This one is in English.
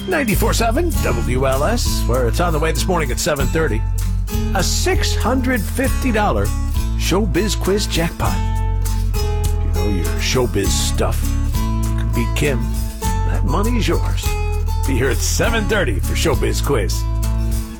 94.7 WLS, where it's on the way this morning at 7:30. A $650 Showbiz Quiz jackpot. If you know your showbiz stuff, could beat Kim. That money is yours. Be here at 7:30 for Showbiz Quiz.